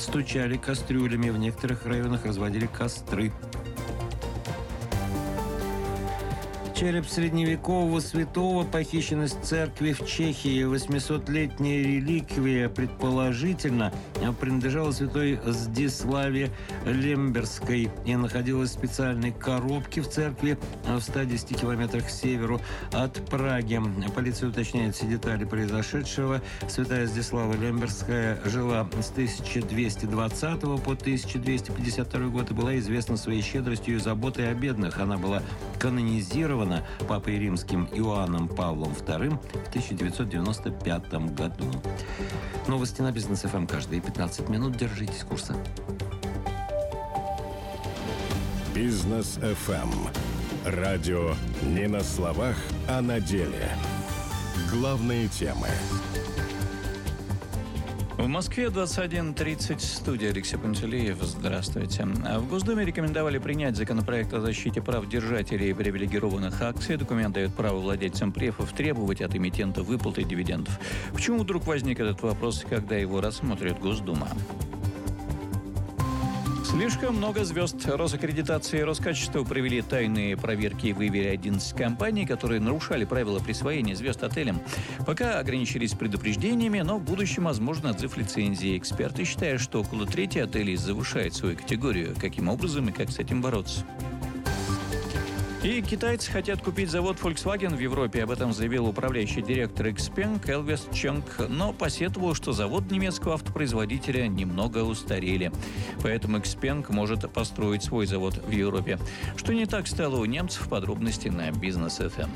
стучали кастрюлями, в некоторых районах разводили костры. Череп средневекового святого похищен из церкви в Чехии. 800-летняя реликвия, предположительно, принадлежала святой Здиславе Лемберской и находилась в специальной коробке в церкви в 110 километрах к северу от Праги. Полиция уточняет все детали произошедшего. Святая Здислава Лемберская жила с 1220 по 1252 год и была известна своей щедростью и заботой о бедных. Она была канонизирована Папой Римским Иоанном Павлом II в 1995 году. Новости на Бизнес ФМ каждые 15 минут. Держитесь курса. Бизнес ФМ. Радио не на словах, а на деле. Главные темы. В Москве 21:30. Студия Алексей Пантелеев. Здравствуйте. В Госдуме рекомендовали принять законопроект о защите прав держателей привилегированных акций. Документ дает право владельцам префов требовать от эмитента выплаты дивидендов. Почему вдруг возник этот вопрос, когда его рассмотрит Госдума? Слишком много звезд. Росаккредитация и Роскачество провели тайные проверки и выявили 11 компаний, которые нарушали правила присвоения звезд отелям. Пока ограничились предупреждениями, но в будущем возможен отзыв лицензии. Эксперты считают, что около трети отелей завышает свою категорию. Каким образом и как с этим бороться? И китайцы хотят купить завод Volkswagen в Европе. Об этом заявил управляющий директор XPeng Элвис Чонг, но посетовал, что завод немецкого автопроизводителя немного устарели. Поэтому XPeng может построить свой завод в Европе. Что не так стало у немцев, подробности на Бизнес ФМ.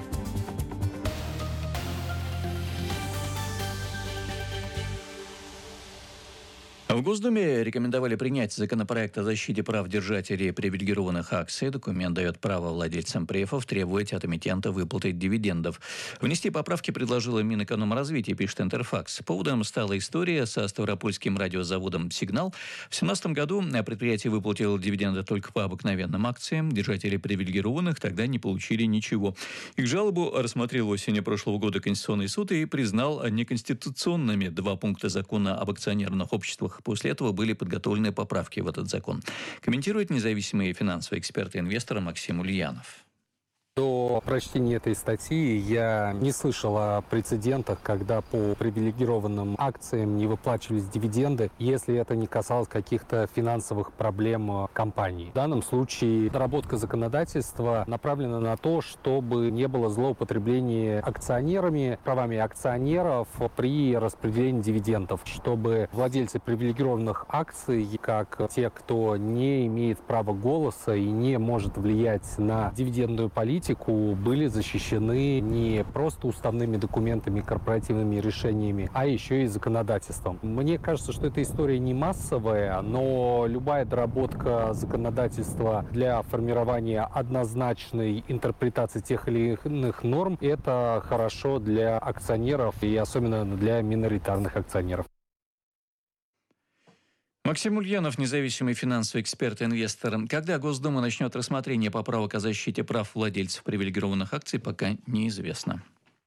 В Госдуме рекомендовали принять законопроект о защите прав держателей привилегированных акций. Документ дает право владельцам префов требовать от эмитента выплаты дивидендов. Внести поправки предложила Минэкономразвития, пишет Интерфакс. Поводом стала история со ставропольским радиозаводом «Сигнал». В 2017 году предприятие выплатило дивиденды только по обыкновенным акциям. Держатели привилегированных тогда не получили ничего. Их жалобу рассмотрел осенью прошлого года Конституционный суд и признал неконституционными 2 пункта закона об акционерных обществах. После этого были подготовлены поправки в этот закон. Комментирует независимый финансовый эксперт и инвестор Максим Ульянов. До прочтения этой статьи я не слышал о прецедентах, когда по привилегированным акциям не выплачивались дивиденды, если это не касалось каких-то финансовых проблем компании. В данном случае доработка законодательства направлена на то, чтобы не было злоупотребления акционерами, правами акционеров при распределении дивидендов, чтобы владельцы привилегированных акций, как те, кто не имеет права голоса и не может влиять на дивидендную политику, были защищены не просто уставными документами, корпоративными решениями, а еще и законодательством. Мне кажется, что эта история не массовая, но любая доработка законодательства для формирования однозначной интерпретации тех или иных норм – это хорошо для акционеров и особенно для миноритарных акционеров. Максим Ульянов, независимый финансовый эксперт и инвестор. Когда Госдума начнет рассмотрение поправок о защите прав владельцев привилегированных акций, пока неизвестно.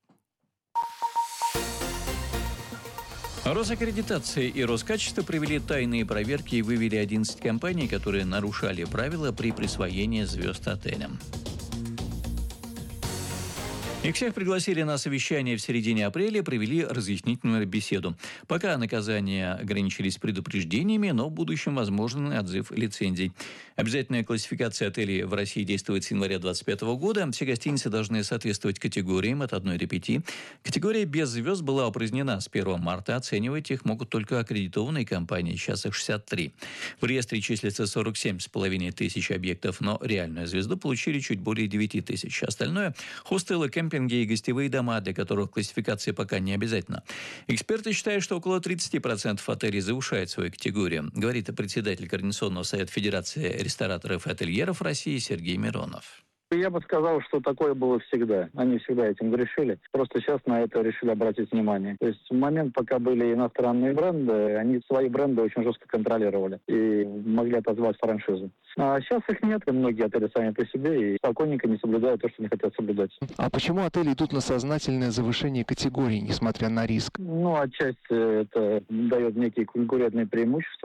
Росаккредитация и Роскачество провели тайные проверки и вывели 11 компаний, которые нарушали правила при присвоении звезд отелям. Их всех пригласили на совещание в середине апреля, провели разъяснительную беседу. Пока наказания ограничились предупреждениями, но в будущем возможен отзыв лицензий. Обязательная классификация отелей в России действует с января 2025 года. Все гостиницы должны соответствовать категориям от 1 до 5. Категория без звезд была упразднена с 1 марта. Оценивать их могут только аккредитованные компании. Сейчас их 63. В реестре числится 47,5 тысяч объектов, но реальную звезду получили чуть более 9 тысяч. Остальное – хостелы, кемпинги и гостевые дома, для которых классификация пока не обязательна. Эксперты считают, что около 30% отелей завышает свою категорию, говорит председатель Координационного совета Федерации рестораторов и ательеров России Сергей Миронов. Я бы сказал, что такое было всегда. Они всегда этим грешили. Просто сейчас на это решили обратить внимание. То есть в момент, пока были иностранные бренды, они свои бренды очень жестко контролировали и могли отозвать франшизу. А сейчас их нет, и многие отели сами по себе и спокойненько не соблюдают то, что они хотят соблюдать. А почему отели идут на сознательное завышение категории, несмотря на риск? Отчасти это дает некие конкурентные преимущества.